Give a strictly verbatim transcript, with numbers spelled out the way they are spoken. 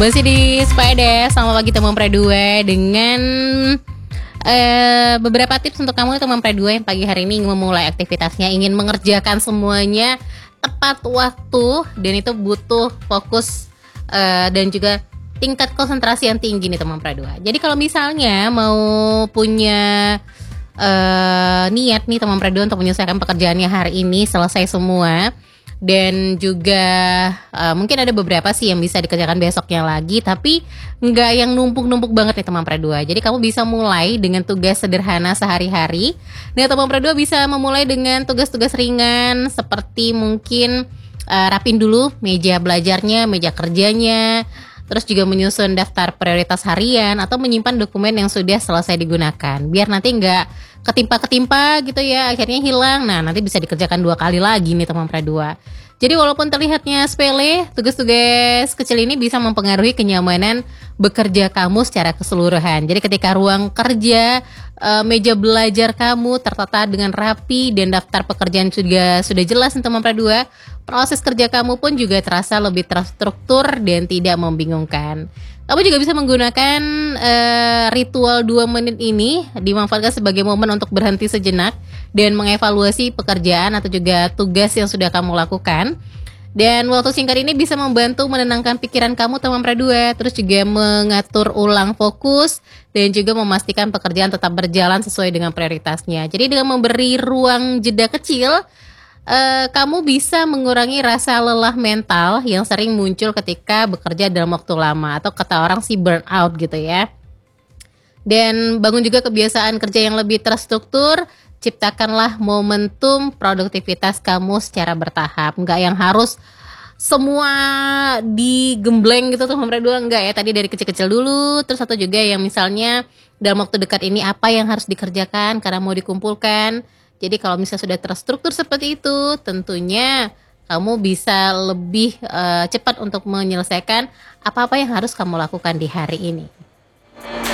Masih di Sepeda, selamat pagi teman Pre dua dengan uh, beberapa tips untuk kamu teman Pre dua yang pagi hari ini ingin memulai aktivitasnya, ingin mengerjakan semuanya tepat waktu, dan itu butuh fokus uh, dan juga tingkat konsentrasi yang tinggi nih teman Pre dua. Jadi kalau misalnya mau punya uh, niat nih teman Pre dua untuk menyelesaikan pekerjaannya hari ini selesai semua, dan juga uh, mungkin ada beberapa sih yang bisa dikerjakan besoknya lagi, tapi nggak yang numpuk-numpuk banget nih teman Pre dua. Jadi kamu bisa mulai dengan tugas sederhana sehari-hari. Nah teman Pre dua bisa memulai dengan tugas-tugas ringan seperti mungkin uh, rapin dulu meja belajarnya, meja kerjanya, terus juga menyusun daftar prioritas harian atau menyimpan dokumen yang sudah selesai digunakan, biar nanti nggak ketimpa-ketimpa gitu ya, akhirnya hilang. Nah nanti bisa dikerjakan dua kali lagi nih teman Pre dua. Jadi walaupun terlihatnya sepele, tugas-tugas kecil ini bisa mempengaruhi kenyamanan bekerja kamu secara keseluruhan. Jadi ketika ruang kerja, e, meja belajar kamu tertata dengan rapi dan daftar pekerjaan juga sudah jelas nih teman Pre dua, proses kerja kamu pun juga terasa lebih terstruktur dan tidak membingungkan. Kamu juga bisa menggunakan uh, ritual dua menit ini, dimanfaatkan sebagai momen untuk berhenti sejenak dan mengevaluasi pekerjaan atau juga tugas yang sudah kamu lakukan. Dan waktu singkat ini bisa membantu menenangkan pikiran kamu teman Pre dua, terus juga mengatur ulang fokus dan juga memastikan pekerjaan tetap berjalan sesuai dengan prioritasnya. Jadi dengan memberi ruang jeda kecil, Uh, kamu bisa mengurangi rasa lelah mental yang sering muncul ketika bekerja dalam waktu lama, atau kata orang sih burnout gitu ya. Dan bangun juga kebiasaan kerja yang lebih terstruktur. Ciptakanlah momentum produktivitas kamu secara bertahap, nggak yang harus semua digembleng gitu tuh Pre dua, enggak ya. Tadi dari kecil-kecil dulu, terus atau juga yang misalnya dalam waktu dekat ini apa yang harus dikerjakan karena mau dikumpulkan. Jadi kalau misalnya sudah terstruktur seperti itu, tentunya kamu bisa lebih uh, cepat untuk menyelesaikan apa-apa yang harus kamu lakukan di hari ini.